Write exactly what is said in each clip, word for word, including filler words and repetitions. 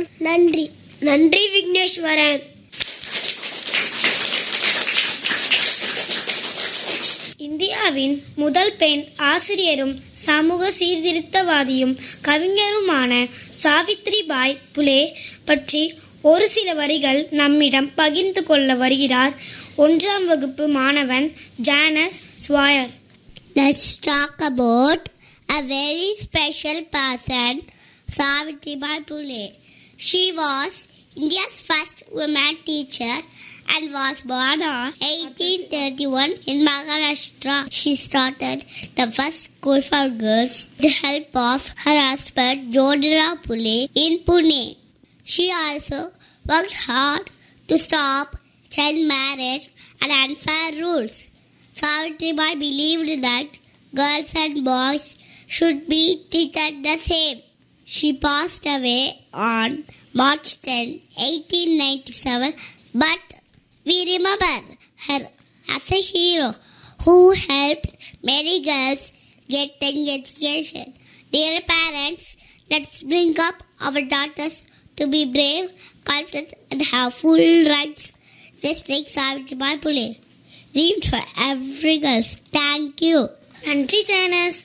நன்றி. நன்றி விக்னேஸ்வரன். இந்தியாவின் முதல் பெண் ஆசிரியரும் சமூக சீர்திருத்தவாதியும் கவிஞருமான சாவித்ரிபாய் புலே பற்றி ஒரு சில வரிகள் நம்மிடம் பகிர்ந்து கொள்ள வருகிறார் ஒன்றாம் வகுப்பு மாணவன் ஜானஸ் ஸ்வாயர். Let's talk about a very special person, Savitribai Phule. She was India's first woman teacher and was born on eighteen thirty-one in Maharashtra. She started the first school for girls with the help of her husband Jodhirao Phule in Pune. She also worked hard to stop child marriage and unfair rules. Savitribai believed that girls and boys should be treated the same. She passed away on March tenth, eighteen ninety-seven, but we remember her as a hero who helped many girls get an education. Dear parents, let's bring up our daughters to be brave, confident, and have full rights, just like Savitribai Phule. Dreams for every girl. Thank you. நன்றி ஜானஸ்.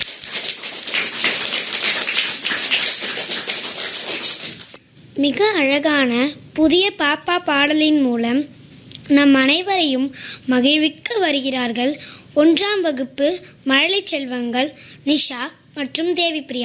மிக அழகான புதிய பாப்பா பாடலின் மூலம் நம் அனைவரையும் மகிழ்விக்க வருகிறார்கள் ஒன்றாம் வகுப்பு மழலை செல்வங்கள் நிஷா மற்றும் தேவிப்பிரியா.